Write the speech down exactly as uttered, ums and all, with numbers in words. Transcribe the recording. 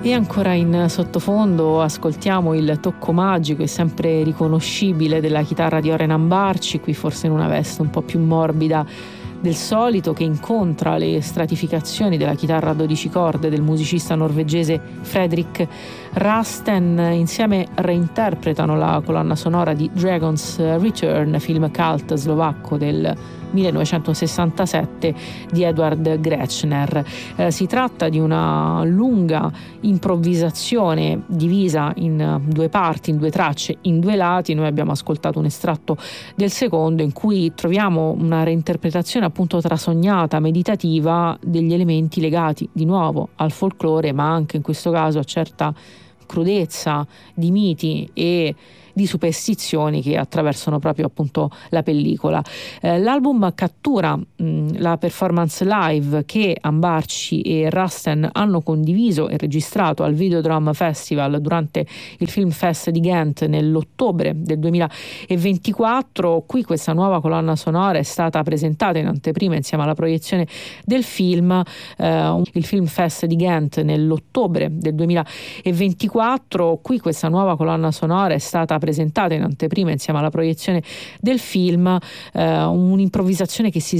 E ancora in sottofondo ascoltiamo il tocco magico e sempre riconoscibile della chitarra di Oren Ambarci, qui forse in una veste un po' più morbida del solito, che incontra le stratificazioni della chitarra a dodici corde del musicista norvegese Fredrik Rasten. Insieme reinterpretano la colonna sonora di Dragon's Return, film cult slovacco del millenovecentosessantasette di Edward Grechner. Eh, si tratta di una lunga improvvisazione divisa in due parti, in due tracce, in due lati. Noi abbiamo ascoltato un estratto del secondo in cui troviamo una reinterpretazione appunto trasognata, meditativa degli elementi legati di nuovo al folklore, ma anche in questo caso a certa crudezza di miti e di superstizioni che attraversano proprio appunto la pellicola. Eh, l'album cattura mh, la performance live che Ambarci e Rasten hanno condiviso e registrato al Videodrome Festival durante il Film Fest di Ghent nell'ottobre del duemilaventiquattro. Qui questa nuova colonna sonora è stata presentata in anteprima insieme alla proiezione del film. Eh, il Film Fest di Ghent nell'ottobre del duemilaventiquattro. Qui questa nuova colonna sonora è stata presentata in anteprima insieme alla proiezione del film, eh, un'improvvisazione che si